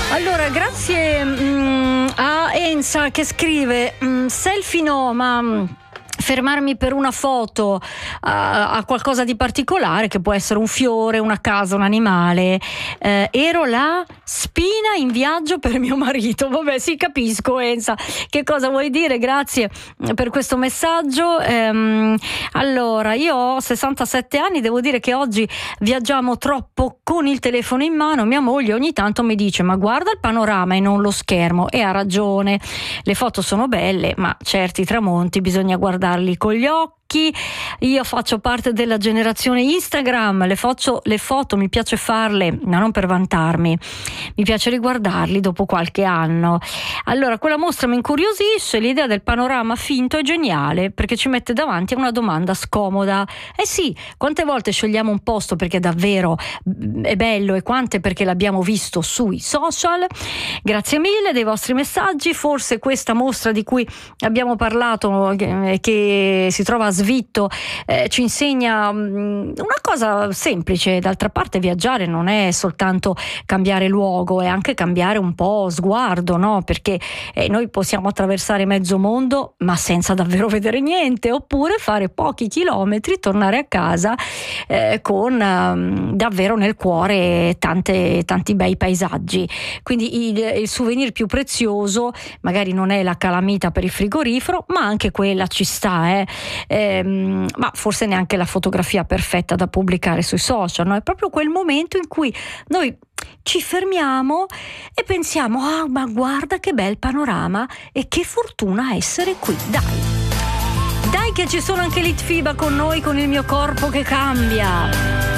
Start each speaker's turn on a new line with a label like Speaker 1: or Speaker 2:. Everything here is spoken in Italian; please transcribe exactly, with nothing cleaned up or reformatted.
Speaker 1: Allora, grazie mh, a Enza che scrive mh, selfie no, ma mh, fermarmi per una foto a, a qualcosa di particolare, che può essere un fiore, una casa, un animale. Eh, ero la spina in viaggio per mio marito. Vabbè, sì, capisco, Enza, che cosa vuoi dire. Grazie per questo messaggio. Ehm, allora, io ho sessantasette anni, devo dire che oggi viaggiamo troppo con il telefono in mano. Mia moglie ogni tanto mi dice: ma guarda il panorama e non lo schermo. E ha ragione, le foto sono belle, ma certi tramonti bisogna guardarli con gli occhi. Io faccio parte della generazione Instagram, le, faccio, le foto mi piace farle, ma non per vantarmi, mi piace riguardarli dopo qualche anno. Allora, quella mostra mi incuriosisce, l'idea del panorama finto è geniale, perché ci mette davanti a una domanda scomoda. Eh sì, quante volte scegliamo un posto perché davvero è bello e quante perché l'abbiamo visto sui social? Grazie mille dei vostri messaggi. Forse questa mostra di cui abbiamo parlato, che, che si trova a Svitto, eh, ci insegna mh, una cosa semplice. D'altra parte viaggiare non è soltanto cambiare luogo, è anche cambiare un po' sguardo, no? Perché eh, noi possiamo attraversare mezzo mondo ma senza davvero vedere niente, oppure fare pochi chilometri, tornare a casa eh, con eh, davvero nel cuore tante, tanti bei paesaggi. Quindi il, il souvenir più prezioso magari non è la calamita per il frigorifero, ma anche quella ci sta, eh. Eh, ma forse neanche la fotografia perfetta da pubblicare sui social, no? È proprio quel momento in cui noi ci fermiamo e pensiamo: ah, ma guarda che bel panorama e che fortuna essere qui. Dai, dai che ci sono anche Litfiba con noi, con il mio corpo che cambia.